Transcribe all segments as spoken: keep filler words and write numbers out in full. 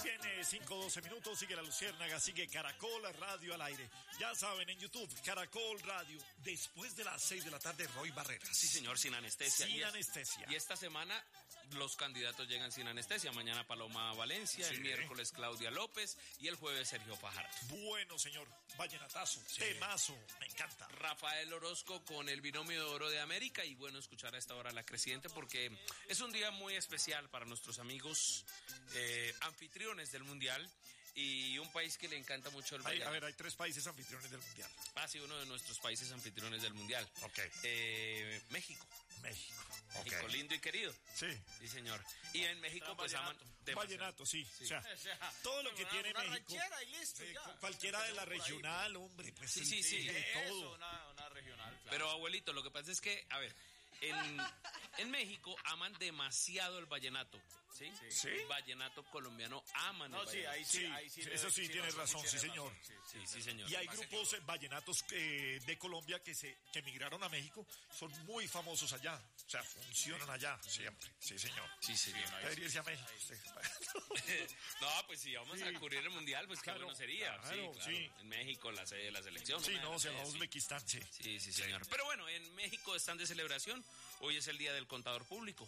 Muy bien, eh, cinco doce minutos, sigue La Luciérnaga, sigue Caracol Radio al aire. Ya saben, en YouTube, Caracol Radio, después de las seis de la tarde, Roy Barreras. Sí, señor, sin anestesia. Sin y anestesia. Y esta semana los candidatos llegan sin anestesia. Mañana Paloma Valencia, sí. El miércoles Claudia López y el jueves Sergio Fajardo. Bueno, señor, vallenatazo, sí. Temazo, me encanta. Rafael Orozco con el binomio de oro de América, y bueno, escuchar a esta hora a la Creciente porque es un día muy especial para nuestros amigos eh, anfitriones del Mundial. Y un país que le encanta mucho el vallenato. A ver, hay tres países anfitriones del Mundial. Ah, sí, uno de nuestros países anfitriones del Mundial. Ok. Eh, México. México. México, okay. Lindo y querido. Sí. Sí, señor. Y en México, pues aman... Vallenato, sí. sí. O, sea, o sea, todo lo que una, tiene una México... ranchera y listo, eh, ya. Cualquiera de la regional, hombre, pues sí, sí, sí. sí de eso, todo. Una, una regional, claro. Pero, abuelito, lo que pasa es que, a ver... En, en México aman demasiado el vallenato, ¿sí? Sí. ¿Sí? El vallenato colombiano aman no, el vallenato. Sí, ahí sí, sí, ahí sí. Eso sí, sí tienes no, razón, sí, tiene señor. Razón, sí, sí, sí, señor. Y hay grupos eh, vallenatos eh, de Colombia que se que emigraron a México, son muy famosos allá. O sea, funcionan allá siempre. Sí, señor. Sí, señor. Sí, debería irse a México. Sí. No, pues si vamos sí. a cubrir el Mundial, pues claro, qué bueno sería. Claro, sí, claro. Sí. En México, la sede de la selección. Sí, no, se va a sí. Uzbekistán, sí. Sí, sí, señor. Pero bueno, en México están de celebración. Hoy es el Día del Contador Público.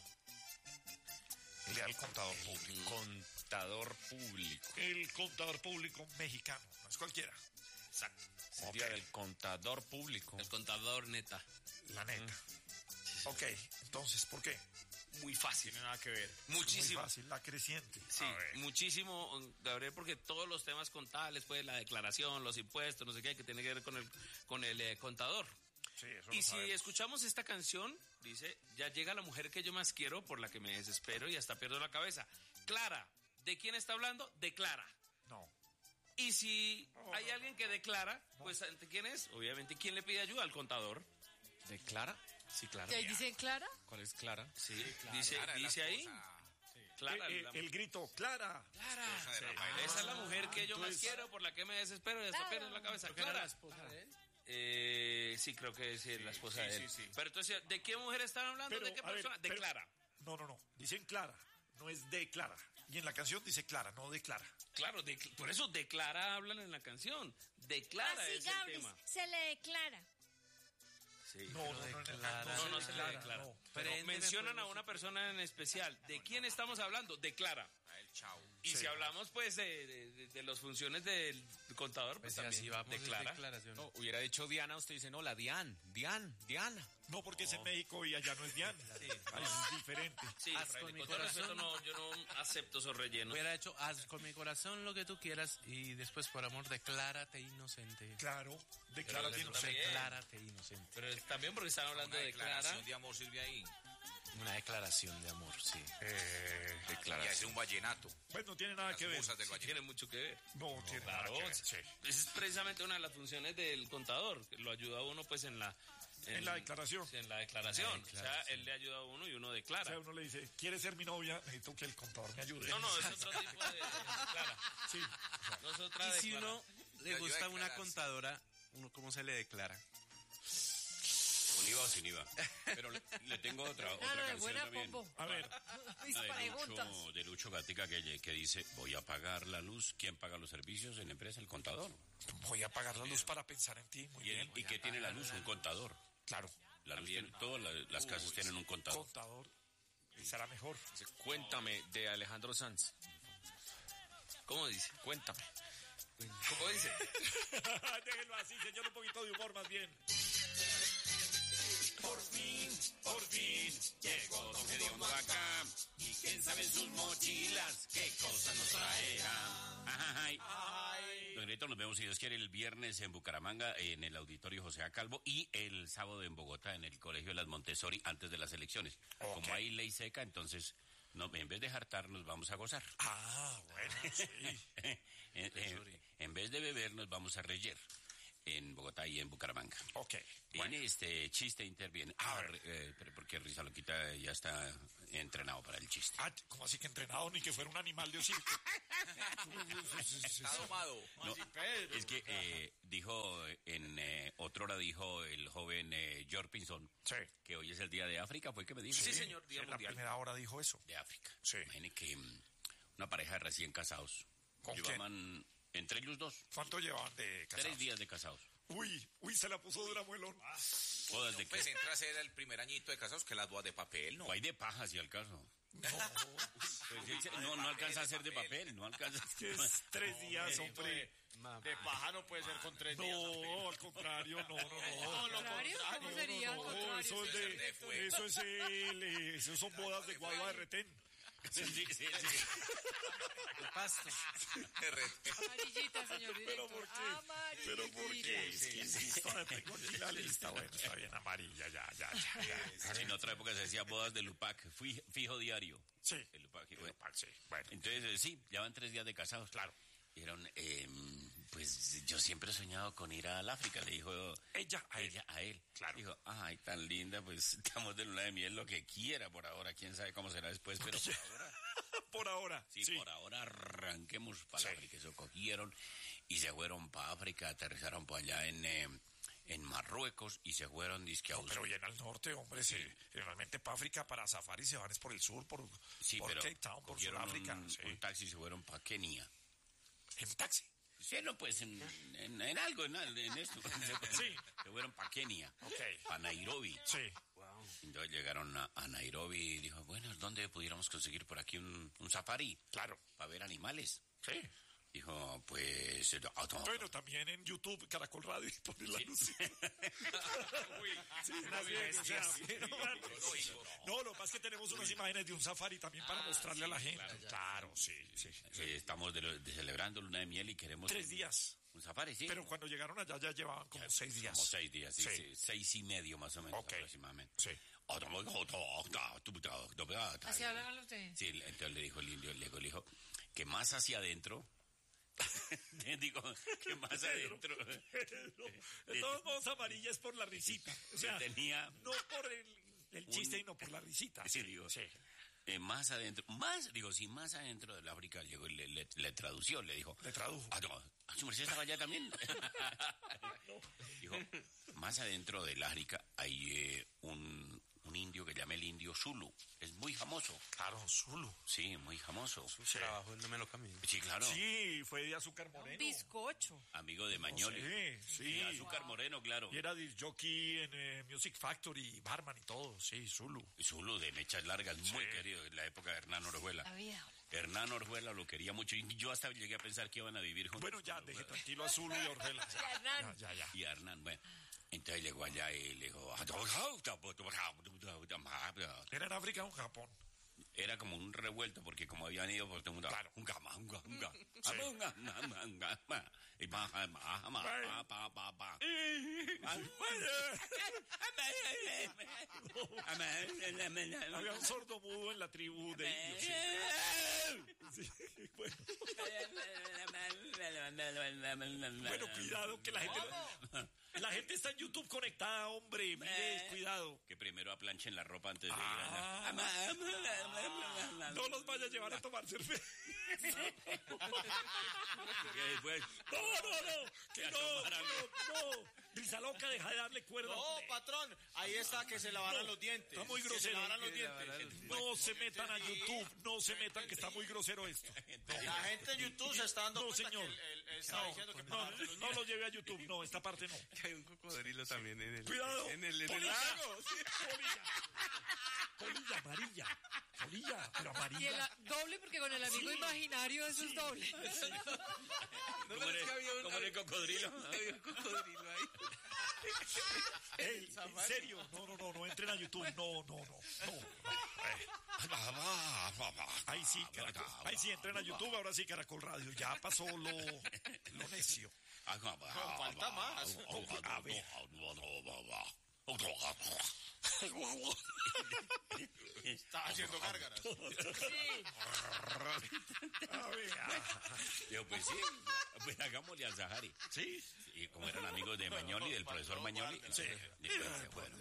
El Día del Contador Público. Contador Público. El Contador Público mexicano, no es cualquiera. Exacto. Es el okay. Día del Contador Público. El contador neta. La neta. Mm. Sí, sí. Ok, entonces, ¿por qué? Muy fácil. Tiene nada que ver. Muchísimo. Muy fácil, la Creciente. Sí, muchísimo, Gabriel, porque todos los temas contables, pues la declaración, los impuestos, no sé qué, que tiene que ver con el, con el eh, contador. Sí, eso y lo si sabemos. escuchamos esta canción, dice, ya llega la mujer que yo más quiero, por la que me desespero y hasta pierdo la cabeza. Clara, ¿de quién está hablando? De Clara. No. Y si no, hay no, alguien que declara, no. pues ¿ante quién es? Obviamente, ¿quién le pide ayuda? Al contador. ¿De Clara? Sí, Clara. ¿Y ahí dice Clara? ¿Cuál es Clara? Sí, sí Clara. dice, Clara dice ahí. Sí. Clara, eh, eh, la... el grito, Clara. Clara. Sí. Ah, esa es la mujer que yo entonces... más quiero, por la que me desespero y hasta pierdo la cabeza. ¿Clara? Clara. ¿La esposa de él? Eh, sí, creo que es sí, la esposa sí, de él. Sí, sí. Pero entonces, ¿de qué mujer están hablando? Pero, ¿De qué persona? Ver, de pero, Clara. No, no, no. Dicen Clara. No es de Clara. Y en la canción dice Clara, no de Clara. Claro, de, por eso de Clara hablan en la canción. De Clara Así, es Gabri, el tema. se le declara. Sí. No, no, no, no, no, no se le declara. No. Pero Préndeme, mencionan pues, a una persona en especial. ¿De quién estamos hablando? De Clara. A el chao. Y Sí. si hablamos, pues, de, de, de, de las funciones del contador, pues, Pues también así vamos, de Clara. declaración. No, hubiera dicho Diana, usted dice, no, la Dian, Dian, Diana. No, porque no. es en México y allá no es Diana. Sí. Ahí es diferente. Sí, Haz Fray, con mi con todo corazón. respeto, no, yo no acepto esos rellenos. Hubiera hecho, haz con mi corazón lo que tú quieras y después, por amor, declárate inocente. Claro, declárate Pero inocente. Bien. Declárate inocente. Pero es también porque están hablando Una de declaración Clara. de amor sirve ahí. Una declaración de amor, sí. Eh, Y hace un vallenato. pues no tiene nada Las que ver. musas del vallenato. Tiene mucho que ver. No, tiene Claro, nada que ver. Sí. esa es precisamente una de las funciones del contador, que lo ayuda a uno pues en la... En la declaración. En la declaración. La declaración. O sea, él le ayuda a uno y uno O declara. sea, uno le dice, ¿quieres ser mi novia? Necesito que el contador me ayude. No, no, es otro tipo de... Declara. Sí. No es otra Y si declara. uno le ayuda gusta a una declararse. contadora, uno ¿cómo se le declara? ¿Con I V A o sin I V A? Pero le, le tengo otra, otra Claro, de canción buena también. pombo. A ver, Mis La de preguntas. Lucho, de Lucho Gatica que, que dice, voy a pagar la luz. ¿Quién paga los servicios en la empresa? El contador. voy a apagar la luz para pensar en ti. Muy ¿Y, el- bien. ¿y qué tiene la luz? Un contador. Claro, La luz También. tiene- todas la- las casas Uy, tienen un contador. contador. Será mejor. Cuéntame, de Alejandro Sanz. ¿Cómo dice? Cuéntame. ¿Cómo dice? Déjenlo así, señor, un poquito de humor más bien. Por fin, por fin, llegó Don Hediondo acá. Y quién sabe en sus mochilas qué cosas nos traerá. Ay. Ay. Don Grito, nos vemos, si Dios quiere, el viernes en Bucaramanga, en el Auditorio José A. Calvo, y el sábado en Bogotá, en el Colegio de las Montessori, antes de las elecciones. Ok. Como hay ley seca, entonces, no, en vez de jartar, nos vamos a gozar. Ah, bueno, sí. en, en- en vez de beber, nos vamos a reyer. En Bogotá y en Bucaramanga. Ok. En este chiste interviene. A Ah, ver. eh, pero porque Risa Loquita ya está entrenado para el chiste. Ah, ¿cómo así que entrenado? Ni que fuera un animal de circo. Está domado. No, es que eh, dijo, en eh, otrora dijo el joven eh, George Pinzón, Sí. que hoy es el día de África, fue el que me dijo. Sí, señor, Día En la Mundial. primera hora dijo eso. De África. Sí. Imagine que mm, una pareja de recién casados. ¿Con Llevaban, entre ellos dos, ¿Cuánto llevaban de casados? tres días de casados. Uy, uy, se la puso dura, muelón. Bodas de Pues qué? entra a ser el primer añito de casados que las bodas de papel, ¿no? O hay de paja, si al caso. No, Pues ese- no, no alcanza a ser de papel, no alcanza. que es tres días, hombre. De paja no puede ser con tres días. No, al contrario, no, no, no. No, lo ¿Contrario? ¿Cómo contrario. sería al No, contrario? eso es de, eso es el, eh, eso son bodas de guagua de retén. Sí, sí, sí. De pasto. Amarillita, señor Pero director. ¿por qué? Pero ¿por qué? Es que insisto, tengo aquí la lista. Bueno, está bien, amarilla, ya, ya, ya. ya. En otra época se decía bodas de Lupac, fui- fijo diario. Sí. El Lupac, El bueno. Lupac, sí, bueno. Entonces, eh, sí, ya van tres días de casados. Claro. Dijeron, eh, pues yo siempre he soñado con ir al África, le dijo Ella, a él. ella a él. Claro. Dijo, ay, tan linda, pues estamos de luna de miel, lo que quiera por ahora, quién sabe cómo será después, pero por ahora, Por ahora. sí, Sí. por ahora arranquemos para Sí. África. Eso cogieron y se fueron para África, aterrizaron por allá en, eh, en Marruecos y se fueron disque a No, pero bien al norte, hombre, sí. Generalmente para África, para safari se van es por el sur, por, Sí, por pero Cape Town, por cogieron Sudáfrica. un, Sí. un taxi y se fueron para Kenia. En taxi. Sí, no, pues en, en, en algo, en, al- en esto. Sí. Se fueron para Kenia, Ok. para Nairobi. Sí. Entonces llegaron a, a Nairobi y dijo, bueno, ¿dónde pudiéramos conseguir por aquí un, un safari Claro. para ver animales? Sí. Dijo, pues... eh, ah, no. Bueno, también en YouTube, Caracol Radio, y poner la luz. Sí, una serie, o sea, no, no, lo que pasa es que tenemos unas imágenes de un safari también para mostrarle a la gente. Claro, sí, sí. Eh, estamos de lo- de celebrando luna de miel y queremos... Tres un- días. Un safari, sí. Pero cuando llegaron allá ya llevaban como seis días. Como seis días, sí, Sí. sí, seis y medio más o menos Ok. aproximadamente. Sí. Así hablan ustedes. Sí, entonces le dijo el indio, le dijo, le dijo que más hacia adentro, digo, que más adentro De todos modos, amarilla es por la risita. O sea, tenía, no por el, el chiste y no por la risita. sí, digo, Sí. eh, más adentro, más, digo, sí, más adentro del África llegó y le, le, le tradució, le dijo, Le tradujo. ah, no, ¿a su merced estaba allá también? Dijo, más adentro del África hay eh, un, un indio que llama el indio Zulu, es muy famoso, Claro, Zulu. sí, muy famoso. Sí. Trabajo, no me lo camino. Sí, claro, Sí, fue de Azúcar Moreno. Bizcocho. amigo de Mañoli. Sí, sí. Y Azúcar Moreno, claro. Y era disc jockey en eh, Music Factory, barman y todo. Sí, Zulu. Zulu de mechas largas, muy Sí. querido en la época de Hernán Orjuela. La vida. Hernán Orjuela lo quería mucho y yo hasta llegué a pensar que iban a vivir juntos. Bueno, ya, deje tranquilo a Zulu y Orgela. Y a Hernán. Ya, ya, ya. Y a Hernán, bueno. Entonces llegó allá y le dijo... ¿Era en África o en Japón? Era como un revuelto porque como habían ido por todo el mundo... Claro. Unga, ma, unga, unga. Sí. Unga, ma, ma, unga, ma. Y ma, ma, ma, ma, pa, pa, pa, pa. Había un sordo mudo en la tribu de indios. Sí. Sí, bueno. Bueno, cuidado que la gente... La gente está en YouTube conectada, hombre. Mire, cuidado. Que primero aplanchen la ropa antes de ir Ah. allá. No los vaya a llevar a tomar cerveza. Que después... No, no, no. Que A no, tomar algo. no, no. Risa loca, deja de darle cuerda. No, hombre. patrón, ahí está que se lavaran No, los dientes. está muy Que grosero. se lavaran los Que dientes. No se metan a YouTube. No se metan, que está muy grosero esto. La gente en YouTube se está dando No, cuenta señor. que él, él- él está No, diciendo que no, no lo lleve a YouTube. No, esta parte no. Hay un cocodrilo también en el... Cuidado. En el, en el Polilla. lago. Polilla. Polilla, amarilla. Polilla, pero Y el amarilla. a- doble porque con el amigo imaginario eso es doble. No, ¿Cómo pero es era- que había un, cómo era el cocodrilo? había un cocodrilo ahí. Ey, en serio. No, no, no, no entren a YouTube. No, no, no. no. Eh, Ahí sí, Caracol. Ahí sí, entren a YouTube. Ahora sí, Caracol Radio. Ya pasó lo, lo necio. falta más. A ver. Está haciendo gárgaras. Sí. A ver. Digo, pues sí, pues hagámosle al Sahari. Sí. Y como eran amigos de Mañoli, del profesor Mañoli, Sí. después, bueno,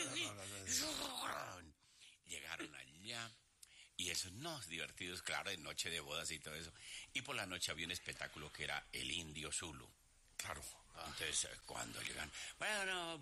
llegaron allá y esos no divertidos, claro, de noche de bodas y todo eso. Y por la noche había un espectáculo que era el Indio Zulu. Claro. Entonces, eh, cuando llegan, bueno,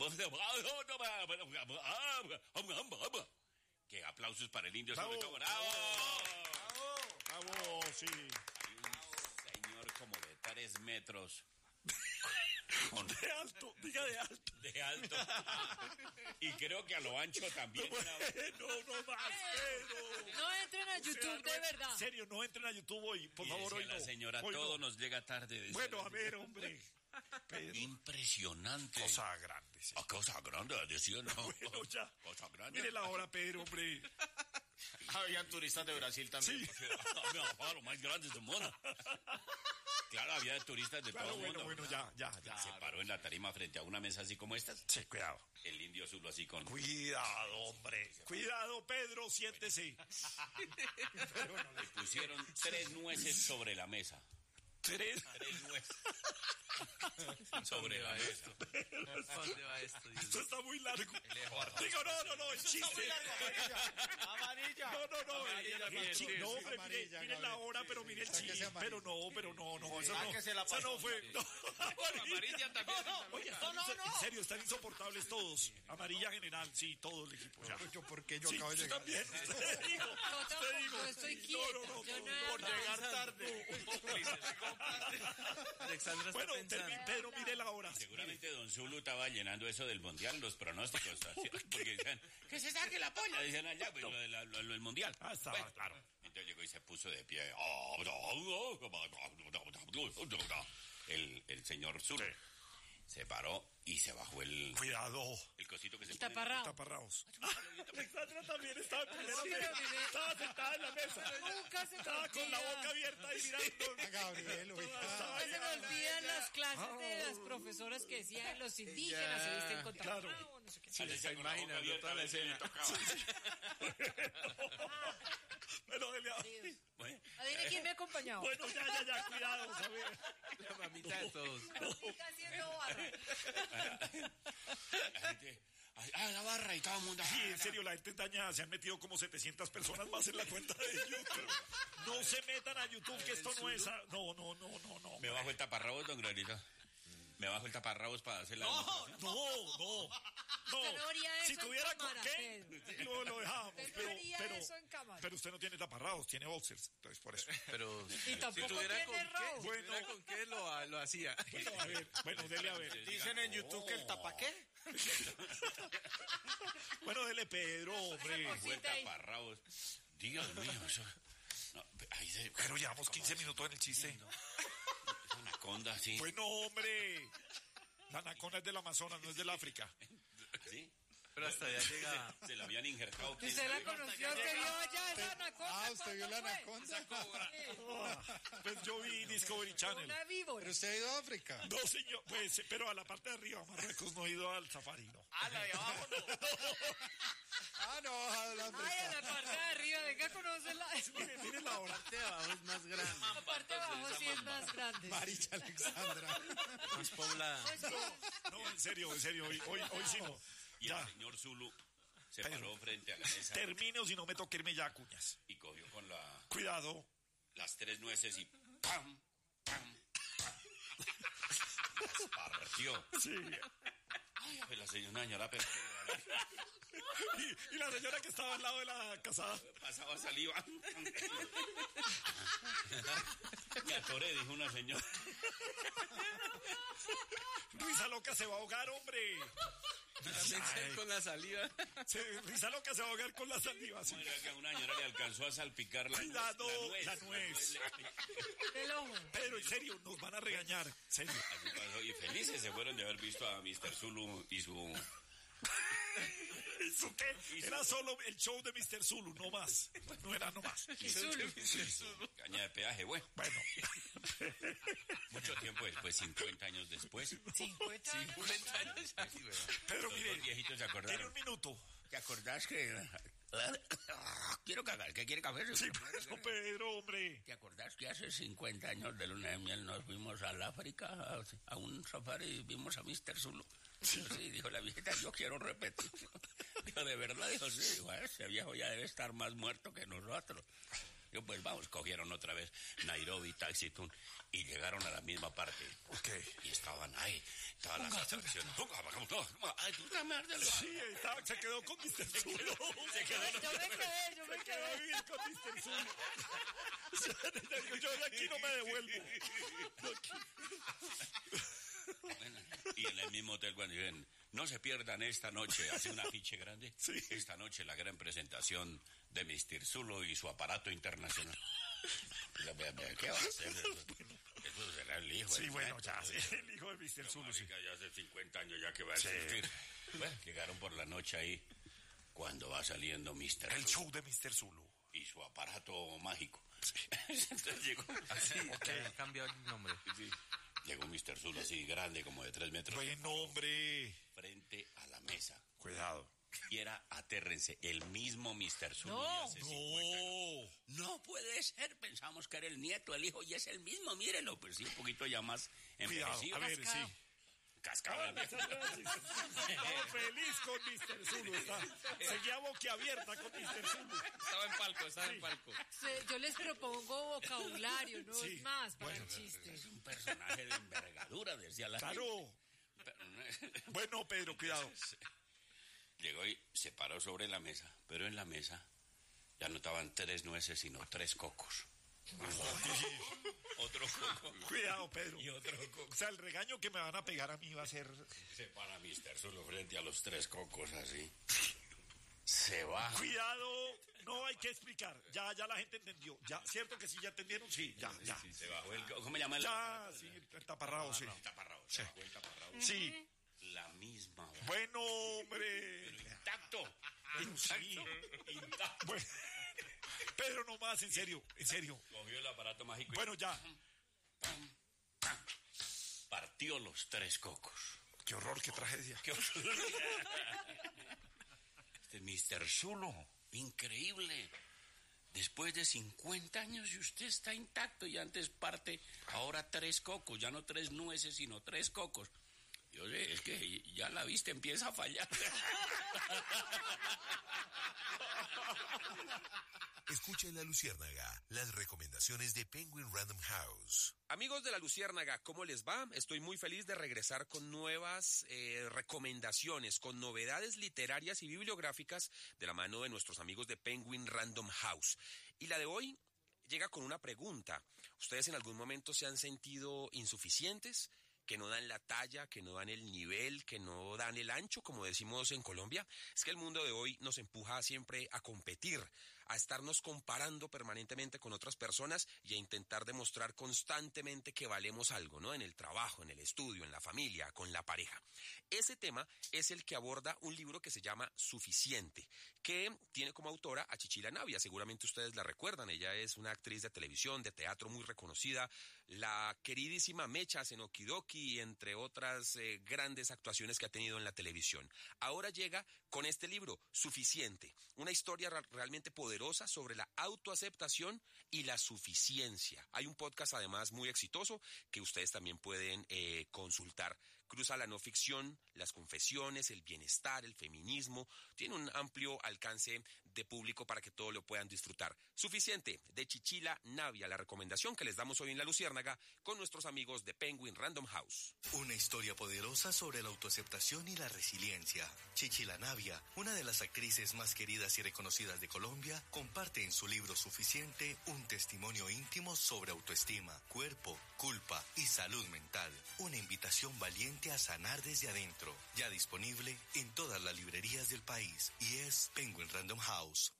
que aplausos para el Indio Bravo, Zulu. ¡Bravo! Bravo, sí. Hay un señor como de tres metros. Con- De alto, diga de alto. de alto. Y creo que a lo ancho también. No, no más, pero... No entren a YouTube, de verdad. En serio, no entren a YouTube hoy, por Y favor, decía hoy no. la señora, Hoy todo no. nos llega tarde. decía Bueno, la a ver, hombre. Pedro, Impresionante. cosa grande, sí. Ah, cosa grande, decía, ¿no? Bueno, ya. Cosa grande. Mire la hora, Pedro, hombre. Habían turistas de Brasil también. Sí. Ah, lo más grande del mundo. Claro, había turistas de Claro, todo el bueno, mundo. bueno, ya, ya, ya. Se paró en la tarima frente a una mesa así como estas. Sí, cuidado. El indio Zulu así con... Cuidado, hombre. Cuidado, Pedro, siéntese. Le pusieron tres nueces sobre la mesa. Tres. Tres nueces. Sobre la mesa. ¿Dónde va esto? Dios Esto mío? está muy largo. Digo, no, no, no, el chiste. Amarilla. No, no, no. Amarilla el- también, el chiste. sí, No, sí. hombre, mire, Amarilla, mire la Gabriel. hora, pero mire el Sáquese chiste. amarilla. Pero no, pero no, no. Eso no. Sáquese la Eso no pasión, fue. No. Amarilla también. Oye, están inso- en serio, están insoportables todos. Amarilla general, sí, todo el equipo. Ya. Yo, ¿por qué yo Sí, acabo de yo llegar? también. Te digo, Yo te tampoco, digo. estoy No, quieta. no, no, Yo no, nada por más. llegar tarde. Alexandra está Bueno, pensando. termi- Pedro, mire la hora. Seguramente Don Zulu estaba llenando eso del mundial, los pronósticos. así, Porque decían, que se saque la polla. Decían allá, pues, lo, de la- lo- lo del mundial. Ah, estaba, Bueno, claro. Entonces llegó y se puso de pie. El, el señor Zulu Sí. se paró y se bajó el, Cuidado. el cosito que se El pone en la- taparrao. Taparraos. Alexandra también estaba en primera Sí, fila. pero mire. Estaba sentada en la mesa. Nunca se me Estaba con la olvida. boca abierta y mirando. A Gabriel, oiga. Estaba Nunca se me ahí. olvidan las clases de las profesoras que decían los indígenas se visten con Claro. taparrao, no sé qué. Sí, se imagina toda la escena. Bueno, Delia. Bueno, Adivine quién me ha acompañado. Bueno, ya, ya, ya, cuidado, a ver. La mamita de todos. Está haciendo barra. la gente, ah, la barra y todo el mundo. Sí, en serio, la gente dañada. Se han metido como setecientas personas más en la cuenta de YouTube. No se metan a YouTube, que esto no es... a- No, no, no, no, no. Me bajo el taparrabos, don Granito. Me bajo el taparrabos para hacer la... No, no, no. Usted no haría Si eso en tuviera con cámara, qué, lo, lo dejábamos. Usted no Pero, haría pero, eso en cámara. pero usted no tiene taparraos, tiene boxers. Entonces, por eso. Pero Y tampoco si tuviera con tiene qué, rabo. si tuviera con qué lo, lo hacía. Bueno, a ver, bueno, dele a ver. Dicen en YouTube que el tapaqué. Bueno, dele Pedro, hombre. Fue el Cita ahí. taparrabos. Dios mío, eso... No, ahí se... Pero llevamos quince minutos en el chiste. Esa anaconda, sí. Bueno, hombre. La anaconda es del Amazonas, no es del África. ¿Sí? Pero hasta allá llega. Se la habían injertado. quién Usted la sabe. conoció, usted vio allá esa anaconda. Ah, ¿usted vio la ¿cuándo fue? anaconda? Ah, pues yo vi Discovery Channel. Una víbora. ¿Pero usted ha ido a África? No, señor, pues, pero a la parte de arriba, Marruecos, no he ido al safari, no. Ah, la de abajo no. Ah, no, a la Ay, África. a la parte de arriba, venga a conocerla. Mire, mire la hora. La parte de abajo es más grande, La parte de abajo sí es más grande. Maricha Alexandra. más poblada. No, en serio, en serio, hoy, hoy, hoy sí no. Y Ya, el señor Zulu se Pedro. paró frente a la mesa termine o si no me toque irme ya, cuñas. y cogió con la, Cuidado. las tres nueces y ¡pam! ¡pam! ¡pam! Las partió. Sí. Ay, a ver, la señora, señora, pero Y, y la señora que estaba al lado de la casada. pasaba saliva. Me atoré, dijo una señora. Risa loca se va a ahogar, hombre. También con la saliva. Se- risa loca se va a ahogar con la saliva. Sí. Mira que a una señora le alcanzó a salpicar la, Cuidado, nuez, la nuez. El ojo. Pero en serio, nos van a regañar. En serio. Así pasó, y felices se fueron de haber visto a mister Zulu y su... ¿Eso qué? Era solo el show de mister Zulu, no más. No era no más. y su caña de peaje, bueno. Bueno. Mucho tiempo después, cincuenta años después, cincuenta años. cincuenta años. Ay, güey. Pedro, los mire, dos viejitos se tiene acordaron. un minuto. ¿Te acordás que... Quiero cagar, ¿qué quiere café? Sí, pero Pedro, hombre. ¿Te acordás que hace cincuenta años de luna de miel nos fuimos al África a, a un safari y vimos a mister Zulu? Sí. Sí, dijo la viejita, yo quiero repetir. Dijo, ¿de verdad? Dijo, sí, dijo, ese viejo ya debe estar más muerto que nosotros. Yo, pues vamos, cogieron otra vez Nairobi, Taxitún, y llegaron a la misma parte. Ok. Y estaban ahí, estaban las atracciones. Ay, tú también, Sí, estaba, se quedó con mister Zulo. Se quedó, Yo me quedé, yo me se quedó a quedé. vivir con mister Zulo. Yo de aquí no me devuelvo. Bueno, y en el mismo hotel cuando dicen, no se pierdan esta noche, hace un afiche grande, Sí. esta noche la gran presentación de mister Zulo y su aparato internacional. ¿Qué va a hacer? Eso será el hijo. Sí, el bueno, nieto, ya, ¿no? sí, el hijo de mister No, Zulo, sí. marica, ya hace cincuenta años ya que va a Sí. existir. Bueno, llegaron por la noche ahí, cuando va saliendo mister El Zulo show de mister Zulo. y su aparato mágico. Entonces llegó, Así, okay. Cambió el nombre. sí, llegó mister Zulo así grande, como de tres metros, Buen nombre. frente a la mesa. Cuidado. Y era, atérrense, el mismo mister Zulo No. de hace cincuenta años. No. No puede ser, pensamos que era el nieto, el hijo, y es el mismo, mírenlo, pues sí, un poquito ya más Cuidado. envejecido. A ver, sí. Cascado. Cascado el viejo. Estaba feliz con mister Zulo. Está. Seguía boquiabierta con mister Zulo. Estaba en palco, estaba en palco. Se- Yo les propongo vocabulario, no Sí. más para Bueno, el chiste. Es un personaje de envergadura, decía la Claro. gente. Pero, Bueno, Pedro, cuidado. llegó y se paró sobre la mesa, pero en la mesa ya no estaban tres nueces, sino tres cocos. Otro coco. Cuidado, Pedro. Y otro coco. O sea, el regaño que me van a pegar a mí va a ser... Se para mister Zulo frente a los tres cocos así. Se baja. Cuidado, no hay que explicar. Ya, ya la gente entendió. Ya, ¿cierto que sí ya entendieron? Sí, ya, ya. Sí, se bajó el... ¿Cómo se llama el? Ya, sí, el taparrabo, sí. El taparrabo. Se bajó el taparrabo. Sí. La misma hora. Bueno, hombre. Intacto. Sí. Intacto. Bueno, Pedro, no más, en serio, en serio. Cogió el aparato mágico y Bueno, ya. partió los tres cocos. Qué horror, qué tragedia. ¿Qué horror? Este mister Zulo, increíble. Después de cincuenta años y usted está intacto y antes parte, ahora tres cocos, ya no tres nueces, sino tres cocos. Yo sé, es que ya la vista empieza a fallar. Escucha en La Luciérnaga las recomendaciones de Penguin Random House. Amigos de La Luciérnaga, ¿cómo les va? Estoy muy feliz de regresar con nuevas eh, recomendaciones, con novedades literarias y bibliográficas de la mano de nuestros amigos de Penguin Random House. Y la de hoy llega con una pregunta. ¿Ustedes en algún momento se han sentido insuficientes? ¿Que no dan la talla, que no dan el nivel, que no dan el ancho, como decimos en Colombia? Es que el mundo de hoy nos empuja siempre a competir, a estarnos comparando permanentemente con otras personas y a intentar demostrar constantemente que valemos algo, ¿no? En el trabajo, en el estudio, en la familia, con la pareja. Ese tema es el que aborda un libro que se llama Suficiente, que tiene como autora a Chichila Navia. Seguramente ustedes la recuerdan. Ella es una actriz de televisión, de teatro muy reconocida, la queridísima Mechas en Okidoki, entre otras eh, grandes actuaciones que ha tenido en la televisión. Ahora llega con este libro, Suficiente, una historia ra- realmente poderosa sobre la autoaceptación y la suficiencia. Hay un podcast además muy exitoso que ustedes también pueden eh, consultar. Cruza la no ficción, las confesiones, el bienestar, el feminismo. Tiene un amplio alcance de público para que todos lo puedan disfrutar. Suficiente, de Chichila Navia, la recomendación que les damos hoy en La Luciérnaga con nuestros amigos de Penguin Random House. Una historia poderosa sobre la autoaceptación y la resiliencia. Chichila Navia, una de las actrices más queridas y reconocidas de Colombia, comparte en su libro Suficiente un testimonio íntimo sobre autoestima, cuerpo, culpa y salud mental. Una invitación valiente a sanar desde adentro. Ya disponible en todas las librerías del país y es Penguin Random House.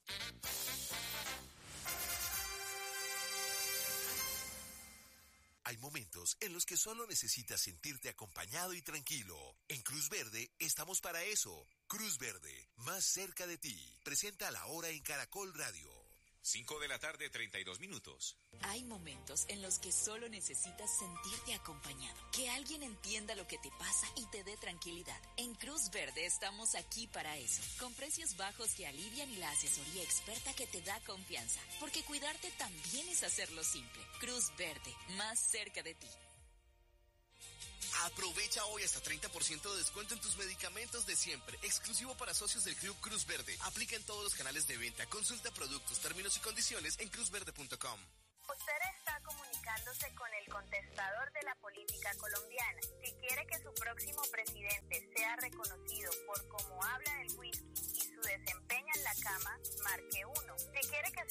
Hay momentos en los que solo necesitas sentirte acompañado y tranquilo. En Cruz Verde estamos para eso. Cruz Verde, más cerca de ti. Presenta La Hora en Caracol Radio. cinco de la tarde, treinta y dos minutos. Hay momentos en los que solo necesitas sentirte acompañado, que alguien entienda lo que te pasa y te dé tranquilidad. En Cruz Verde estamos aquí para eso, con precios bajos que alivian y la asesoría experta que te da confianza, porque cuidarte también es hacerlo simple. Cruz Verde, más cerca de ti. Aprovecha hoy hasta treinta por ciento de descuento en tus medicamentos de siempre, exclusivo para socios del Club Cruz Verde. Aplica en todos los canales de venta. Consulta productos, términos y condiciones en cruz verde punto com. Usted está comunicándose con el contestador de la política colombiana. Si quiere que su próximo presidente sea reconocido por cómo habla del whisky y su desempeño en la cama, marque uno. Si quiere que